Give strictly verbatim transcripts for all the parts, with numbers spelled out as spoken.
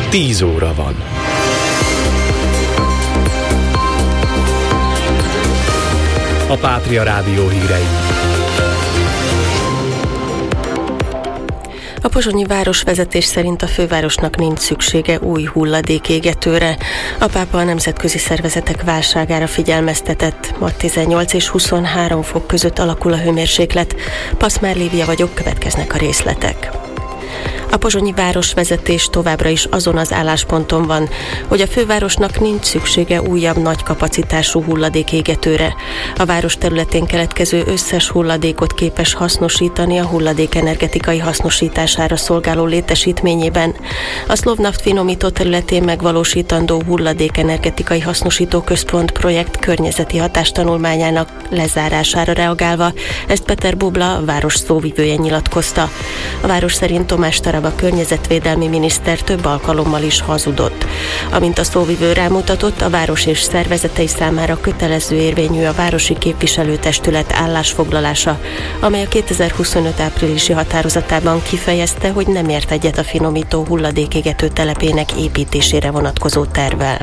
tíz óra van. A Pátria Rádió hírei. A pozsonyi városvezetés szerint a fővárosnak nincs szüksége új hulladékégetőre. A pápa a nemzetközi szervezetek válságára figyelmeztetett. Ma tizennyolc és huszonhárom fok között alakul a hőmérséklet. Paszmár Lívia vagyok, következnek a részletek. A pozsonyi városvezetés továbbra is azon az állásponton van, hogy a fővárosnak nincs szüksége újabb nagy kapacitású hulladékégetőre. A város területén keletkező összes hulladékot képes hasznosítani a hulladék energetikai hasznosítására szolgáló létesítményében. A Szlovnaft finomító területén megvalósítandó hulladék energetikai hasznosító központ projekt környezeti hatástanulmányának lezárására reagálva, ezt Peter Bubla, a város szóvivője nyilatkozta. A város szerint Tomás Tarab, a környezetvédelmi miniszter több alkalommal is hazudott. Amint a szóvivő rámutatott, a város és szervezetei számára kötelező érvényű a városi képviselőtestület állásfoglalása, amely a kétezer-huszonöt áprilisi határozatában kifejezte, hogy nem ért egyet a finomító hulladékégető telepének építésére vonatkozó tervvel.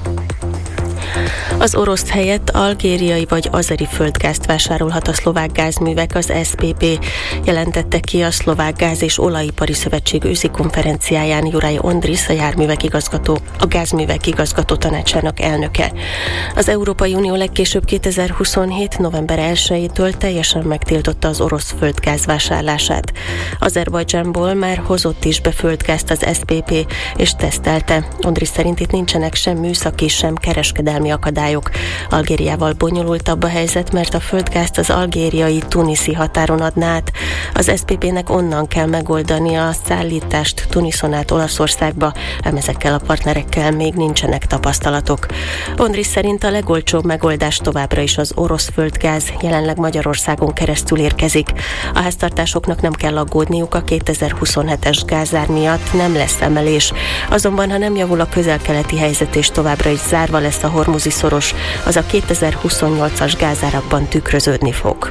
Az orosz helyett algériai vagy azeri földgázt vásárolhat a szlovák gázművek, az es pé pé jelentette ki a Szlovák Gáz- és Olajipari Szövetség őszi konferenciáján Juraj Ondris, a járművek igazgató, a gázművek igazgató tanácsának elnöke. Az Európai Unió legkésőbb kétezer-huszonhét. november elsejétől teljesen megtiltotta az orosz földgáz vásárlását. Azerbajdzsánból már hozott is be földgázt az es pé pé, és tesztelte. Ondris szerint itt nincsenek sem műszaki, sem kereskedelmi akadályok. Algériával bonyolultabb a helyzet, mert a földgázt az algériai tuniszi határon adná át. Az es pé pének onnan kell megoldani a szállítást Tuniszon át Olaszországba, ám ezekkel a partnerekkel még nincsenek tapasztalatok. Ondris szerint a legolcsóbb megoldás továbbra is az orosz földgáz, jelenleg Magyarországon keresztül érkezik. A háztartásoknak nem kell aggódniuk, a kétezer-huszonhetes gázár miatt nem lesz emelés. Azonban, ha nem javul a közel-keleti helyzet és továbbra is zárva lesz a hormuzi szoros, az a kétezer-huszonnyolcas gázárakban tükröződni fog.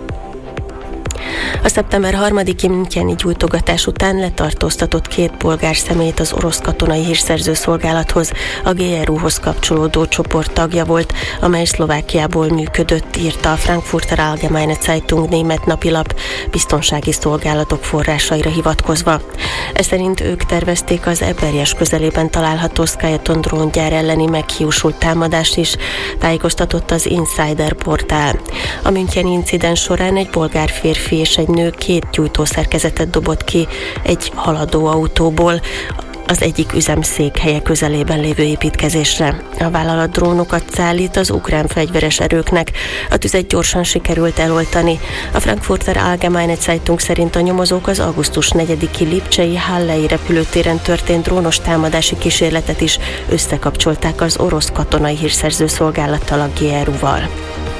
A szeptember harmadiki müncheni gyújtogatás után letartóztatott két polgár személyt az orosz katonai hírszerző szolgálathoz, a gé er u-hoz kapcsolódó csoport tagja volt, amely Szlovákiából működött, írta a Frankfurter Allgemeine Zeitung német napilap biztonsági szolgálatok forrásaira hivatkozva. Ez szerint ők tervezték az Eperjes közelében található Skyaton dróngyár elleni meghiúsult támadást is, tájékoztatott az Insider portál. A müncheni incidens során egy bolgár férfi és egy nő két gyújtószerkezetet dobott ki egy haladó autóból az egyik üzem székhelye közelében lévő építkezésre. A vállalat drónokat szállít az ukrán fegyveres erőknek. A tüzet gyorsan sikerült eloltani. A Frankfurter Allgemeine Zeitung szerint a nyomozók az augusztus negyediki lipcsei Hallei repülőtéren történt drónos támadási kísérletet is összekapcsolták az orosz katonai hírszerző szolgálattal, a gé er u-val.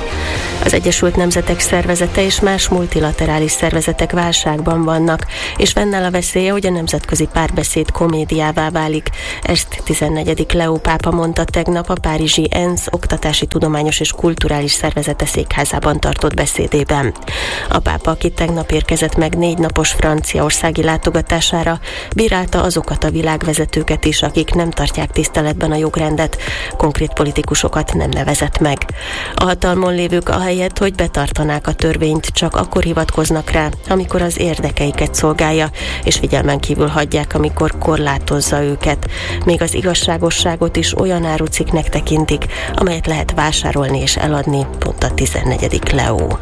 Az Egyesült Nemzetek Szervezete és más multilaterális szervezetek válságban vannak, és fennáll a veszélye, hogy a nemzetközi párbeszéd komédiává válik. Ezt tizennegyedik Leó pápa mondta tegnap a párizsi ENSZ Oktatási, Tudományos és Kulturális Szervezete székházában tartott beszédében. A pápa, aki tegnap érkezett meg négy napos franciaországi látogatására, bírálta azokat a világvezetőket is, akik nem tartják tiszteletben a jogrendet, konkrét politikusokat nem nevezett meg. A hatalmon lévők ahelyett, hogy betartanák a törvényt, csak akkor hivatkoznak rá, amikor az érdekeiket szolgálja, és figyelmen kívül hagyják, amikor korlátozza őket. Még az igazságosságot is olyan árucikknek tekintik, amelyet lehet vásárolni és eladni, mondta tizennegyedik Leó.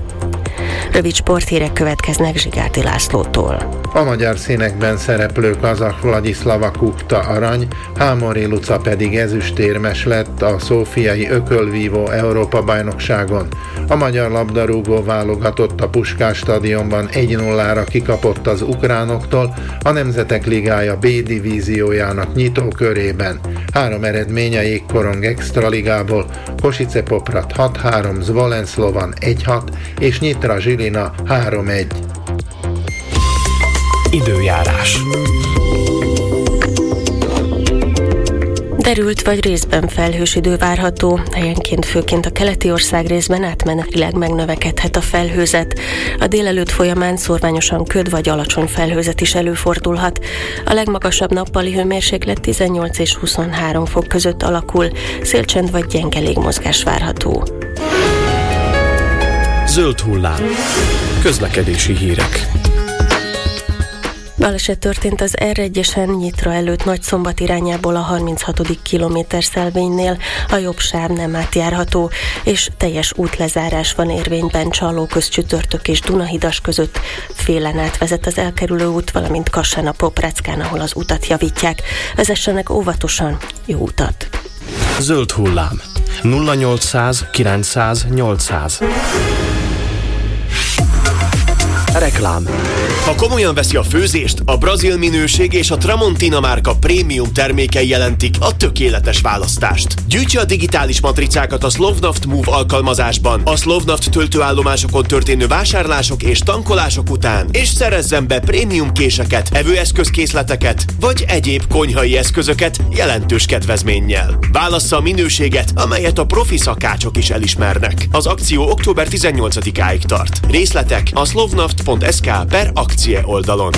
Rövid sporthírek következnek Zsigárdi Lászlótól. A magyar színekben szereplő kazah Vladislava Kupta arany, Hámori Luca pedig ezüstérmes lett a szófiai ökölvívó Európa-bajnokságon. A magyar labdarúgó válogatott a Puskás stadionban egy nullára kikapott az ukránoktól a Nemzetek Ligája B divíziójának nyitókörében. Három eredmény a jégkorong extraligából: Kosice Poprad hat három, Zvolen Slovan egy hat és Nyitra Zsilina három egy. Időjárás. Kimerült vagy részben felhős idő várható, helyenként főként a keleti ország részben átmenetileg megnövekedhet a felhőzet. A délelőtt folyamán szórványosan köd vagy alacsony felhőzet is előfordulhat. A legmagasabb nappali hőmérséklet tizennyolc és huszonhárom fok között alakul, szélcsend vagy gyenge légmozgás várható. Zöld hullám. Közlekedési hírek. Baleset történt az er egyesen Nyitra előtt Nagyszombat irányából a harminchatodik kilométer szelvénynél, a jobb sáv nem átjárható, és teljes útlezárás van érvényben Csallóköz csütörtök és Dunahidas között, félen átvezet az elkerülő út, valamint Kassán a Popreckán, ahol az utat javítják. Vezessenek óvatosan, jó utat! Zöld hullám. nulla nyolcszáz kilencszáz nyolcszáz. Reklám. Ha komolyan veszi a főzést, a Brazil minőség és a Tramontina márka prémium termékei jelentik a tökéletes választást. Gyűjtse a digitális matricákat a Slovnaft Move alkalmazásban, a Slovnaft töltőállomásokon történő vásárlások és tankolások után, és szerezzen be prémium késeket, evőeszközkészleteket, vagy egyéb konyhai eszközöket jelentős kedvezménnyel. Válassza a minőséget, amelyet a profi szakácsok is elismernek. Az akció október tizennyolcadikáig tart. Részletek a slovnaft pont es ká per akcie oldalon.